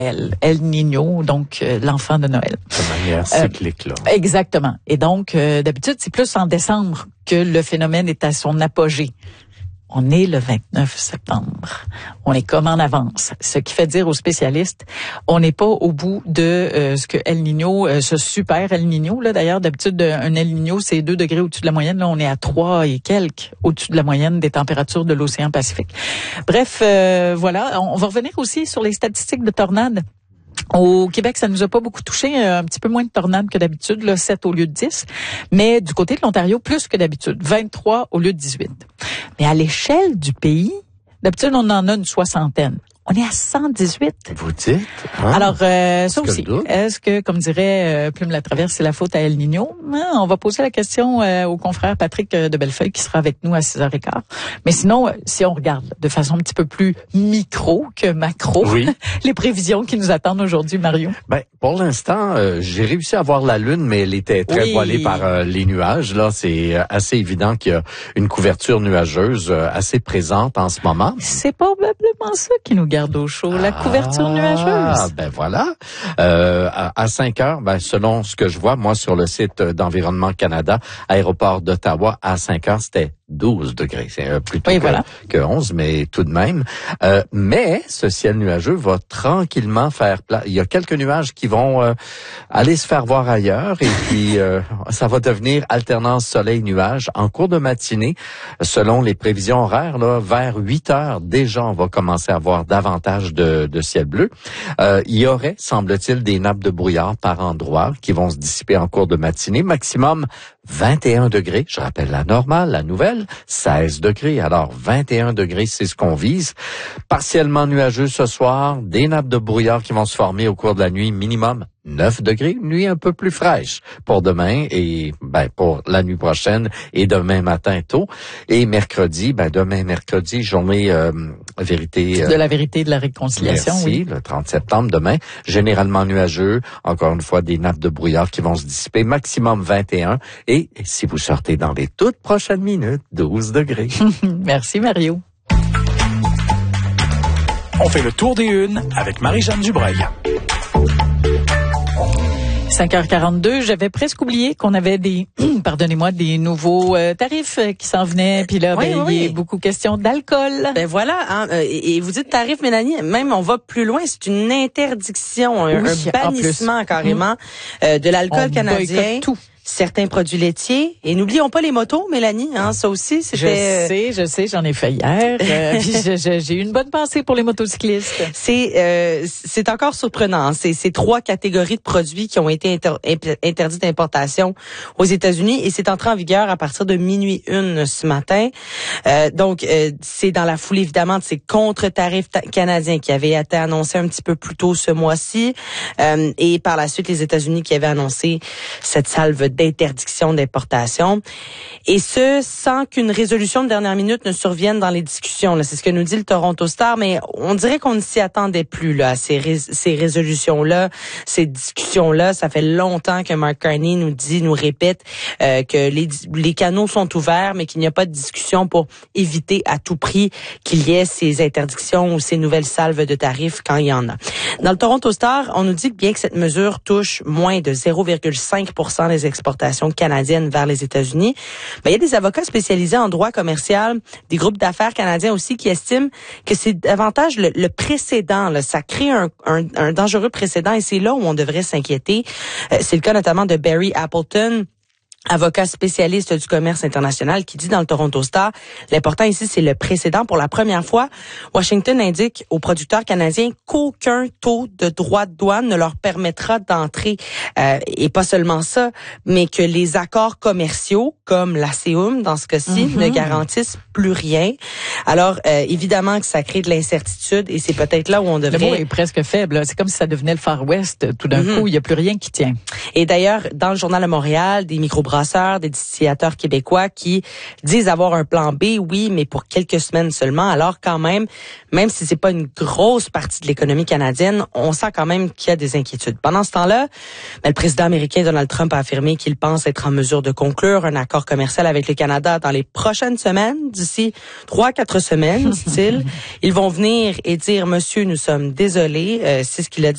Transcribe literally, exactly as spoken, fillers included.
El, El Niño, donc euh, l'enfant de Noël. De manière cyclique, là. Euh, exactement. Et donc, euh, d'habitude, c'est plus en décembre que le phénomène est à son apogée. On est le vingt-neuf septembre. On est comme en avance. Ce qui fait dire aux spécialistes, on n'est pas au bout de euh, ce que El Niño, euh, ce super El Niño, là. D'ailleurs, d'habitude, un El Niño, c'est deux degrés au-dessus de la moyenne. Là, on est à trois et quelques au-dessus de la moyenne des températures de l'océan Pacifique. Bref, euh, voilà. On va revenir aussi sur les statistiques de tornades. Au Québec, ça nous a pas beaucoup touché, un petit peu moins de tornades que d'habitude, là, sept au lieu de dix. Mais du côté de l'Ontario, plus que d'habitude, vingt-trois au lieu de dix-huit. Mais à l'échelle du pays, d'habitude, on en a une soixantaine. On est à cent dix-huit. Vous dites? Hein? Alors, euh, ça Est-ce aussi. que Est-ce que, comme dirait euh, Plume Latraverse, c'est la faute à El Niño? Hein, on va poser la question euh, au confrère Patrick euh, de Bellefeuille qui sera avec nous à six heures quinze. Mais sinon, euh, si on regarde de façon un petit peu plus micro que macro, oui. les prévisions qui nous attendent aujourd'hui, Mario. Ben, pour l'instant, euh, j'ai réussi à voir la lune, mais elle était très oui. voilée par euh, les nuages. Là, c'est euh, assez évident qu'il y a une couverture nuageuse euh, assez présente en ce moment. C'est probablement ça qui nous garde au chaud, la couverture ah, nuageuse. Ah, ben voilà. Euh, à, à cinq heures, ben, selon ce que je vois, moi, sur le site d'Environnement Canada, aéroport d'Ottawa, à cinq heures, c'était douze degrés. C'est euh, plutôt oui, que, voilà. que onze, mais tout de même. Euh, mais ce ciel nuageux va tranquillement faire place. Il y a quelques nuages qui vont euh, aller se faire voir ailleurs et puis euh, ça va devenir alternance soleil-nuage en cours de matinée. Selon les prévisions horaires, là, vers huit heures, déjà, on va commencer à avoir davantage de, de ciel bleu. Euh, il y aurait, semble-t-il, des nappes de brouillard par endroits qui vont se dissiper en cours de matinée. Maximum vingt et un degrés. Je rappelle la normale, la nouvelle, seize degrés. Alors, vingt et un degrés, c'est ce qu'on vise. Partiellement nuageux ce soir, des nappes de brouillard qui vont se former au cours de la nuit, minimum neuf degrés, une nuit un peu plus fraîche pour demain et ben pour la nuit prochaine et demain matin tôt. Et mercredi, ben demain mercredi, journée euh, vérité... Euh, de la vérité et de la réconciliation, merci, oui. Le trente septembre, demain, généralement nuageux, encore une fois des nappes de brouillard qui vont se dissiper, maximum vingt et un. Et si vous sortez dans les toutes prochaines minutes, douze degrés. Merci Mario. On fait le tour des unes avec Marie-Jeanne Dubreuil. cinq heures quarante-deux, j'avais presque oublié qu'on avait des, pardonnez-moi, des nouveaux euh, tarifs qui s'en venaient. Puis là, oui, ben, oui. il y a beaucoup question d'alcool. Ben voilà, hein, et, et vous dites tarif, Mélanie, même on va plus loin, c'est une interdiction, un, oui, un bannissement carrément mmh. euh, de l'alcool on canadien. Tout. Certains produits laitiers. Et n'oublions pas les motos, Mélanie, hein, ça aussi, c'était... Je sais, je sais, j'en ai fait hier. Euh, puis je, je, j'ai eu une bonne pensée pour les motocyclistes. C'est euh, c'est encore surprenant. C'est c'est trois catégories de produits qui ont été inter, interdits d'importation aux États-Unis et c'est entré en vigueur à partir de minuit une ce matin. Euh, donc, euh, c'est dans la foulée, évidemment, de ces contre-tarifs ta- canadiens qui avaient été annoncés un petit peu plus tôt ce mois-ci. Euh, et par la suite, les États-Unis qui avaient annoncé cette salve d'interdiction d'importation. Et ce, sans qu'une résolution de dernière minute ne survienne dans les discussions. Là. C'est ce que nous dit le Toronto Star, mais on dirait qu'on ne s'y attendait plus là, à ces, rés- ces résolutions-là, ces discussions-là. Ça fait longtemps que Mark Carney nous dit, nous répète euh, que les, les canaux sont ouverts, mais qu'il n'y a pas de discussion pour éviter à tout prix qu'il y ait ces interdictions ou ces nouvelles salves de tarifs quand il y en a. Dans le Toronto Star, on nous dit que bien que cette mesure touche moins de zéro virgule cinq pour cent des exportations canadiennes vers les États-Unis, ben, il y a des avocats spécialisés en droit commercial, des groupes d'affaires canadiens aussi qui estiment que c'est davantage le, le précédent. Là, ça crée un, un, un dangereux précédent et c'est là où on devrait s'inquiéter. Euh, c'est le cas notamment de Barry Appleton, avocat spécialiste du commerce international, qui dit dans le Toronto Star, l'important ici, c'est le précédent. Pour la première fois, Washington indique aux producteurs canadiens qu'aucun taux de droit de douane ne leur permettra d'entrer. Euh, et pas seulement ça, mais que les accords commerciaux, comme la C E U M, dans ce cas-ci, mm-hmm. ne garantissent plus rien. Alors, euh, évidemment que ça crée de l'incertitude et c'est peut-être là où on devrait... Le mot est presque faible. C'est comme si ça devenait le Far West. Tout d'un mm-hmm. coup, il n'y a plus rien qui tient. Et d'ailleurs, dans le Journal de Montréal, des microbrasseurs, des distillateurs québécois qui disent avoir un plan B, oui, mais pour quelques semaines seulement. Alors quand même, même si c'est pas une grosse partie de l'économie canadienne, on sent quand même qu'il y a des inquiétudes. Pendant ce temps-là, ben, le président américain Donald Trump a affirmé qu'il pense être en mesure de conclure un accord commercial avec le Canada dans les prochaines semaines, d'ici trois, quatre semaines, dit-il. Ils vont venir et dire, monsieur, nous sommes désolés. Euh, c'est ce qu'il a dit